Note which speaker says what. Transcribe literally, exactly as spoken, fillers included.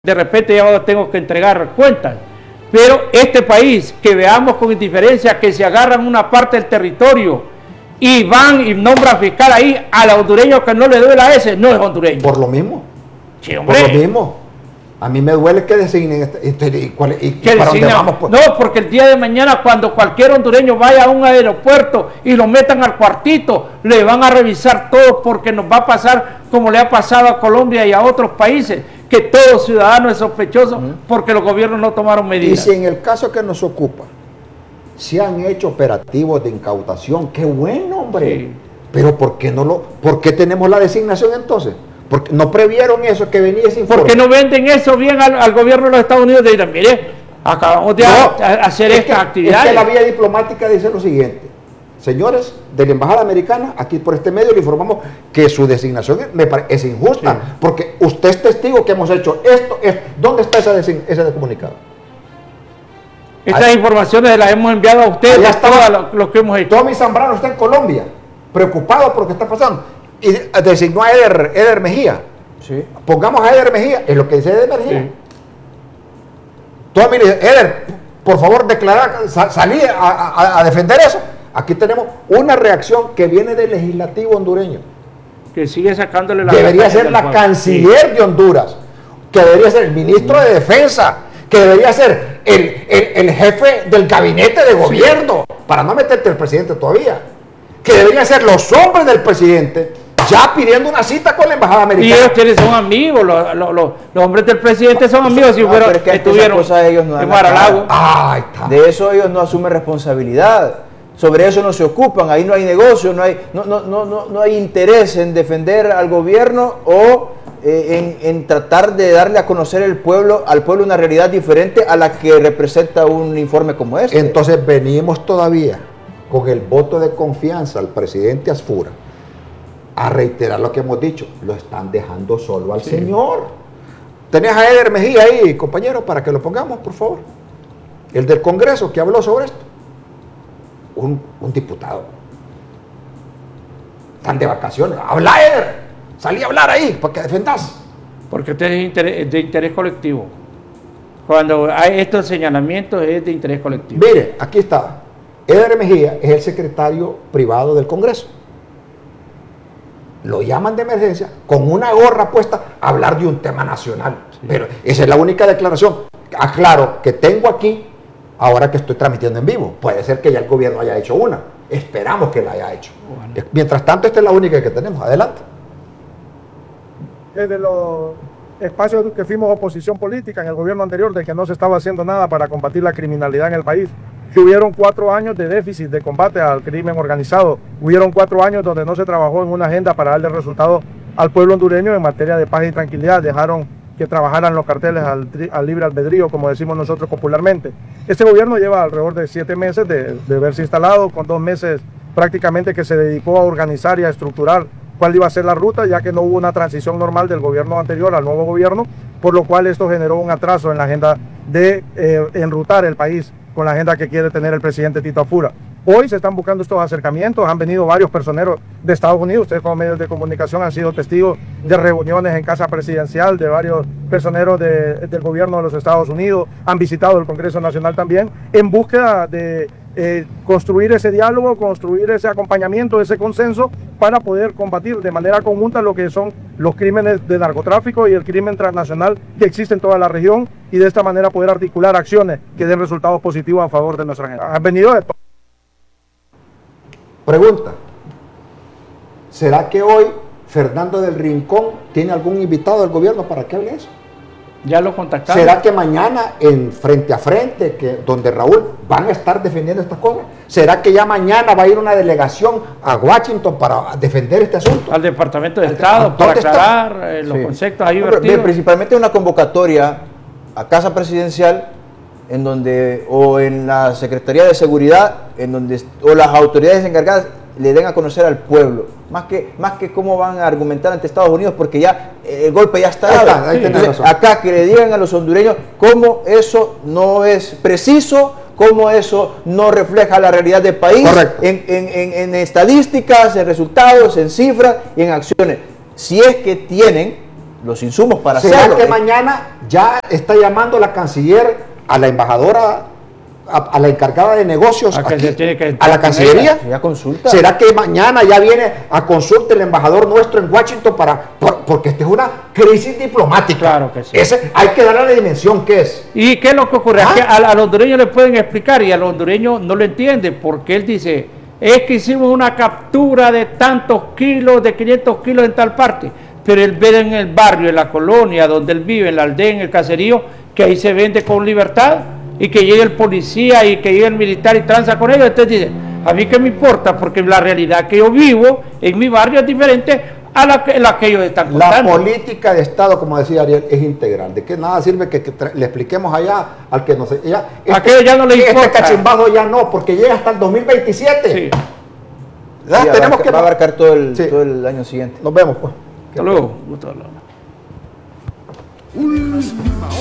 Speaker 1: de repente ya tengo que entregar cuentas. Pero este país, que veamos con indiferencia que se agarran una parte del territorio y van y nombran fiscal ahí al hondureño que no le duele a ese, no es hondureño.
Speaker 2: Por lo mismo.
Speaker 1: Sí, hombre.
Speaker 2: Por lo mismo. A mí me duele que designen este, este, y, cuál, y,
Speaker 1: ¿Qué
Speaker 2: y para dónde
Speaker 1: designan?
Speaker 2: vamos. Pues.
Speaker 1: No, porque el día de mañana cuando cualquier hondureño vaya a un aeropuerto y lo metan al cuartito, le van a revisar todo, porque nos va a pasar como le ha pasado a Colombia y a otros países, que todo ciudadano es sospechoso uh-huh. porque los gobiernos no tomaron medidas.
Speaker 2: Y si en el caso que nos ocupa se han hecho operativos de incautación, qué bueno, hombre. Sí. Pero ¿por qué no lo, por qué tenemos la designación entonces? Porque no previeron eso, que venía ese informe.
Speaker 1: ¿Por qué no venden eso bien al, al gobierno de los Estados Unidos? De dirán, mire, acabamos de no, a, a hacer estas actividades.
Speaker 2: Es que la vía diplomática dice lo siguiente: señores de la embajada americana, aquí por este medio le informamos que su designación me parece, es injusta, sí. porque usted es testigo que hemos hecho esto, esto. ¿Dónde está esa ese comunicado?
Speaker 1: Estas Ahí. informaciones las hemos enviado a ustedes, ya está lo, lo que hemos hecho.
Speaker 2: Tommy Zambrano está en Colombia, preocupado por lo que está pasando, y designó a Eder, Eder Mejía. Sí. Pongamos a Eder Mejía, es lo que dice Eder Mejía. Sí. Tommy le dice, Eder, por favor, declarar, salí a, a, a defender eso. Aquí tenemos una reacción que viene del legislativo hondureño.
Speaker 1: Que sigue sacándole la...
Speaker 2: Debería ser la canciller sí. de Honduras, que debería ser el ministro sí. de Defensa, que debería ser el, el, el jefe del gabinete de gobierno, sí. para no meterte el presidente todavía, que deberían ser los hombres del presidente, ya pidiendo una cita con la embajada americana.
Speaker 1: Y ellos tienen, son amigos, los, los, los, los hombres del presidente son amigos, si
Speaker 3: no,
Speaker 1: fueron,
Speaker 3: es que
Speaker 1: estuvieron
Speaker 3: cosa ellos no
Speaker 1: en Mar-a-Lago.
Speaker 2: Ah,
Speaker 3: de eso ellos no asumen responsabilidad. Sobre eso no se ocupan, ahí no hay negocio, no hay, no, no, no, no, no hay interés en defender al gobierno o eh, en, en tratar de darle a conocer el pueblo, al pueblo una realidad diferente a la que representa un informe como este.
Speaker 2: Entonces venimos todavía con el voto de confianza al presidente Asfura a reiterar lo que hemos dicho, lo están dejando solo al sí. señor. ¿Tenés a Eder Mejía ahí, compañero, para que lo pongamos, por favor? El del Congreso que habló sobre esto. Un, un diputado. Están de vacaciones. Habla, Eder. Salí a hablar ahí, para que defendas.
Speaker 1: Porque usted es de interés, de interés colectivo. Cuando hay estos señalamientos es de interés colectivo.
Speaker 2: Mire, aquí está. Eder Mejía es el secretario privado del Congreso. Lo llaman de emergencia con una gorra puesta a hablar de un tema nacional. Sí. Pero esa es la única declaración. Aclaro que tengo aquí, ahora que estoy transmitiendo en vivo. Puede ser que ya el gobierno haya hecho una. Esperamos que la haya hecho. Bueno. Mientras tanto, esta es la única que tenemos. Adelante.
Speaker 4: Desde los espacios que fuimos oposición política en el gobierno anterior, de que no se estaba haciendo nada para combatir la criminalidad en el país, que hubieron cuatro años de déficit de combate al crimen organizado, hubieron cuatro años donde no se trabajó en una agenda para darle resultados al pueblo hondureño en materia de paz y tranquilidad, dejaron que trabajaran los carteles al, al libre albedrío, como decimos nosotros popularmente. Este gobierno lleva alrededor de siete meses de, de haberse instalado, con dos meses prácticamente que se dedicó a organizar y a estructurar cuál iba a ser la ruta, ya que no hubo una transición normal del gobierno anterior al nuevo gobierno, por lo cual esto generó un atraso en la agenda de eh, enrutar el país con la agenda que quiere tener el presidente Tito Asfura. Hoy se están buscando estos acercamientos, han venido varios personeros de Estados Unidos, ustedes como medios de comunicación han sido testigos de reuniones en casa presidencial de varios personeros de, del gobierno de los Estados Unidos, han visitado el Congreso Nacional también, en búsqueda de eh, construir ese diálogo, construir ese acompañamiento, ese consenso, para poder combatir de manera conjunta lo que son los crímenes de narcotráfico y el crimen transnacional que existe en toda la región, y de esta manera poder articular acciones que den resultados positivos a favor de nuestra gente. Han venido de
Speaker 2: Pregunta, ¿será que hoy Fernando del Rincón tiene algún invitado del gobierno para que hable eso?
Speaker 1: Ya lo contactaron.
Speaker 2: ¿Será que mañana en frente a frente, que donde Raúl van a estar defendiendo estas cosas? ¿Será que ya mañana va a ir una delegación a Washington para defender este asunto?
Speaker 1: Al Departamento de Estado, para aclarar eh, los sí. conceptos ahí vertidos.
Speaker 3: Principalmente una convocatoria a Casa Presidencial, en donde, o en la Secretaría de Seguridad, en donde, o las autoridades encargadas le den a conocer al pueblo, más que, más que cómo van a argumentar ante Estados Unidos, porque ya eh, el golpe ya está dado. Ahí está, Entonces, acá que le digan a los hondureños cómo eso no es preciso, cómo eso no refleja la realidad del país, en, en, en, en estadísticas, en resultados, en cifras y en acciones. Si es que tienen los insumos para
Speaker 2: ¿Será
Speaker 3: hacerlo.
Speaker 2: que mañana ya está llamando la canciller a la embajadora, a, a la encargada de negocios,
Speaker 1: A que
Speaker 2: aquí,
Speaker 1: se tiene que
Speaker 2: a la Cancillería?
Speaker 3: Ya consulta.
Speaker 2: ¿Será que mañana ya viene a consulta el embajador nuestro en Washington para, por- porque esta es una crisis diplomática?
Speaker 1: Claro que sí.
Speaker 2: Ese, hay que darle la dimensión que es.
Speaker 1: ¿Y qué es lo que ocurre?
Speaker 2: ¿Ah?
Speaker 1: Es que a, a los hondureños le pueden explicar y a los hondureños no lo entienden porque él dice, es que hicimos una captura de tantos kilos, de quinientos kilos en tal parte, pero él ve en el barrio, en la colonia donde él vive, en la aldea, en el caserío, que ahí se vende con libertad y que llegue el policía y que llegue el militar y tranza con ellos. Entonces dice, a mí qué me importa porque la realidad que yo vivo en mi barrio es diferente a la que, la que ellos están
Speaker 2: La
Speaker 1: contando.
Speaker 2: política de Estado, como decía Ariel, es integral. ¿De qué nada sirve que, que tra- le expliquemos allá al que no sé? Ya,
Speaker 1: Aquello ya no le
Speaker 2: este
Speaker 1: importa.
Speaker 2: cachimbazo ya no, porque llega hasta el dos mil veintisiete.
Speaker 1: Sí.
Speaker 2: ¿Verdad?
Speaker 3: Sí,
Speaker 2: Tenemos
Speaker 3: abarca-
Speaker 2: que
Speaker 3: va a abarcar todo el,
Speaker 2: Sí.
Speaker 3: todo el año siguiente.
Speaker 2: Nos vemos, pues.
Speaker 1: Hasta luego. Gusto hablar.
Speaker 5: Última hora.